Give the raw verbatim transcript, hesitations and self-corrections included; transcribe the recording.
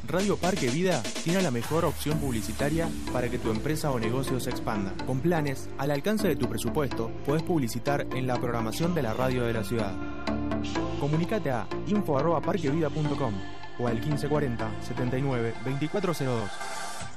Radio Parque Vida tiene la mejor opción publicitaria para que tu empresa o negocio se expanda. Con planes al alcance de tu presupuesto, podés publicitar en la programación de la radio de la ciudad. Comunicate a info arroba parquevida punto com o al quince cuarenta, setenta y nueve, veinticuatro cero dos.